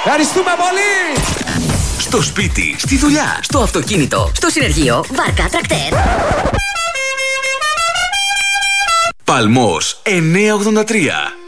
Ευχαριστούμε πολύ! Στο σπίτι, στη δουλειά, στο αυτοκίνητο, στο συνεργείο, βάρκα, τρακτέρ. Παλμός 983.